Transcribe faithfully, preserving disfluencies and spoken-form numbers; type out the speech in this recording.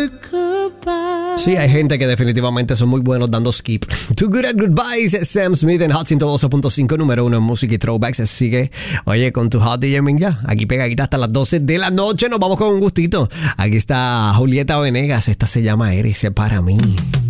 Sí, hay gente que definitivamente son muy buenos dando skip. Too Good at Goodbyes, Sam Smith en Hot ciento doce punto cinco, número uno en música y throwbacks. Sigue, oye, con tu Hot D J ya. Aquí pegadita hasta las doce de la noche. Nos vamos con un gustito. Aquí está Julieta Venegas. Esta se llama Eres para mí.